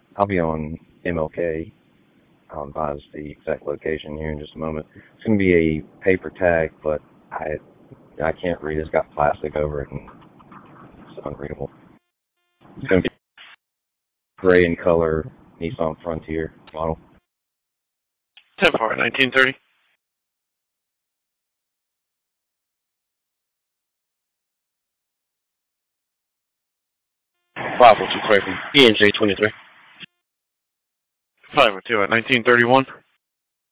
I'll be on MLK. I'll advise the exact location here in just a moment. It's going to be a paper tag, but I can't read it. It's got plastic over it, and it's unreadable. It's going to be gray in color Nissan Frontier model. 10-4, 1930. Bravo 2 Craven, ENJ 23. 502 at 1931.